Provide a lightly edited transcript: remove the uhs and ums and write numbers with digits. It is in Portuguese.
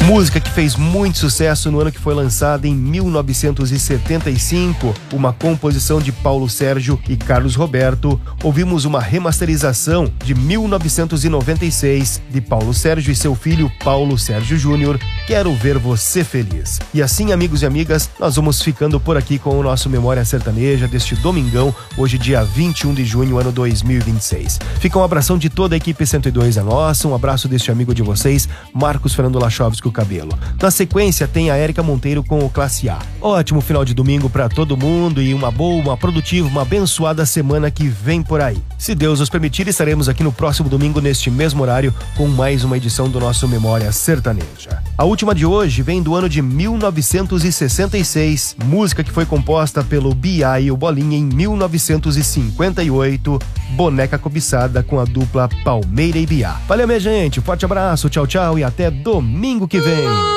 Música que fez muito sucesso no ano que foi lançada em 1975, uma composição de Paulo Sérgio e Carlos Roberto. Ouvimos uma remasterização de 1996 de Paulo Sérgio e seu filho Paulo Sérgio Júnior, Quero Ver Você Feliz. E assim, amigos e amigas, nós vamos ficando por aqui com o nosso Memória Sertaneja deste domingão, hoje dia 21 de junho, ano 2026. Fica um abração de toda a equipe 102 é nossa, um abraço deste amigo de vocês, Marcos Fernando Lachovski, o Cabelo. Na sequência tem a Érica Monteiro com o Classe A. Ótimo final de domingo pra todo mundo e uma boa, uma produtiva, uma abençoada semana que vem por aí. Se Deus nos permitir, estaremos aqui no próximo domingo neste mesmo horário com mais uma edição do nosso Memória Sertaneja. A última de hoje vem do ano de 1966, música que foi composta pelo Biá e o Bolinha em 1958, Boneca Cobiçada com a dupla Palmeira e Biá. Valeu, minha gente, forte abraço, tchau, tchau e até domingo que vem.